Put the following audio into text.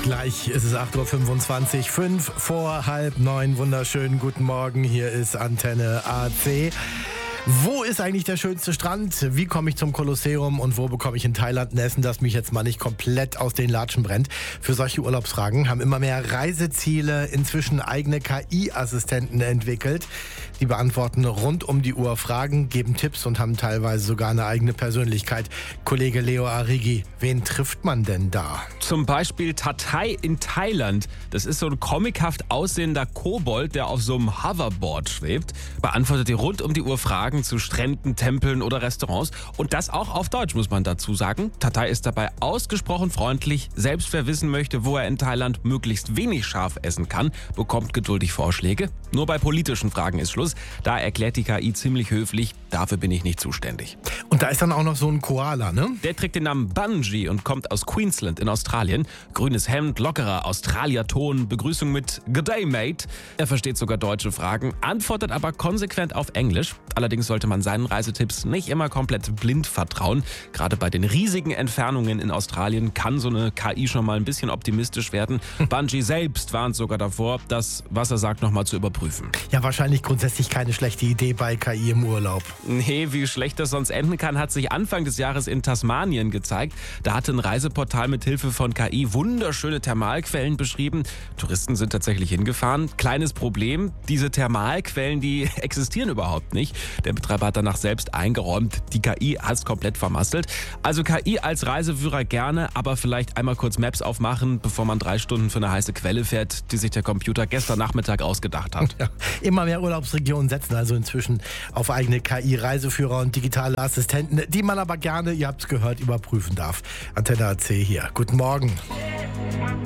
Gleich ist es 8.25 Uhr, 5 vor halb 9. Wunderschönen guten Morgen, hier ist Antenne AC. Wo ist eigentlich der schönste Strand? Wie komme ich zum Kolosseum? Und wo bekomme ich in Thailand ein Essen, das mich jetzt mal nicht komplett aus den Latschen brennt? Für solche Urlaubsfragen haben immer mehr Reiseziele inzwischen eigene KI-Assistenten entwickelt. Die beantworten rund um die Uhr Fragen, geben Tipps und haben teilweise sogar eine eigene Persönlichkeit. Kollege Leo Arrighi, wen trifft man denn da? Zum Beispiel Tatai in Thailand. Das ist so ein comichaft aussehender Kobold, der auf so einem Hoverboard schwebt. Beantwortet dir rund um die Uhr Fragen zu Stränden, Tempeln oder Restaurants. Und das auch auf Deutsch, muss man dazu sagen. Tatai ist dabei ausgesprochen freundlich. Selbst wer wissen möchte, wo er in Thailand möglichst wenig scharf essen kann, bekommt geduldig Vorschläge. Nur bei politischen Fragen ist Schluss. Da erklärt die KI ziemlich höflich, dafür bin ich nicht zuständig. Und da ist dann auch noch so ein Koala, ne? Der trägt den Namen Bungie und kommt aus Queensland in Australien. Grünes Hemd, lockerer Australier-Ton, Begrüßung mit Good Day, Mate. Er versteht sogar deutsche Fragen, antwortet aber konsequent auf Englisch. Allerdings sollte man seinen Reisetipps nicht immer komplett blind vertrauen. Gerade bei den riesigen Entfernungen in Australien kann so eine KI schon mal ein bisschen optimistisch werden. Bungie selbst warnt sogar davor, das, was er sagt, nochmal zu überprüfen. Ja, wahrscheinlich grundsätzlich keine schlechte Idee bei KI im Urlaub. Nee, wie schlecht das sonst enden kann, hat sich Anfang des Jahres in Tasmanien gezeigt. Da hatte ein Reiseportal mit Hilfe von KI wunderschöne Thermalquellen beschrieben. Touristen sind tatsächlich hingefahren. Kleines Problem, diese Thermalquellen, die existieren überhaupt nicht. Der Betreiber hat danach selbst eingeräumt, die KI hat es komplett vermasselt. Also KI als Reiseführer gerne, aber vielleicht einmal kurz Maps aufmachen, bevor man 3 Stunden für eine heiße Quelle fährt, die sich der Computer gestern Nachmittag ausgedacht hat. Ja, immer mehr Urlaubsregionen setzen also inzwischen auf eigene KI-Reiseführer und digitale Assistenten, die man aber gerne, ihr habt es gehört, überprüfen darf. Antenne AC hier. Guten Morgen.